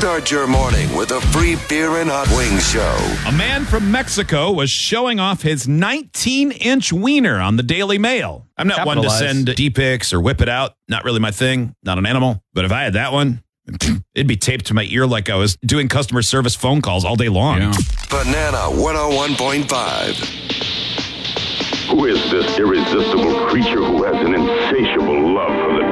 Start your morning with a free beer and hot wings show. A man from Mexico was showing off his 19-inch wiener on the Daily Mail. I'm not one to send D-pics or whip it out. Not really my thing. Not an animal. But if I had that one, it'd be taped to my ear like I was doing customer service phone calls all day long. Yeah. Banana 101.5. Who is this irresistible creature who has an insatiable love for the